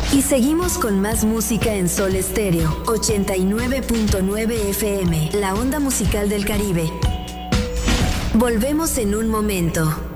Y seguimos con más música en Sol Estéreo 89.9 FM, la onda musical del Caribe. Volvemos en un momento.